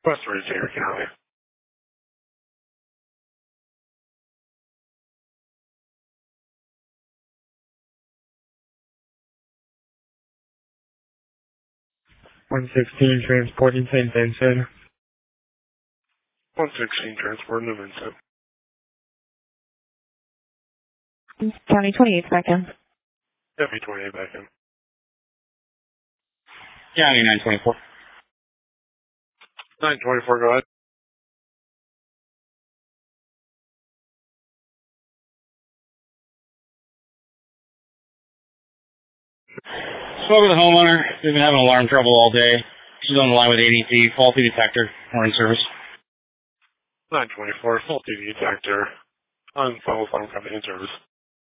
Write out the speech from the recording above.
West Virginia County. (116) transporting St. Vincent. 116 transporting to Vincent. County 28 back in. Deputy 28 back in. County 924. 924, go ahead. Spoke with the homeowner. They've been having alarm trouble all day. She's on the line with ADT. Faulty detector. We're in service. 924, faulty detector. On phone company in service.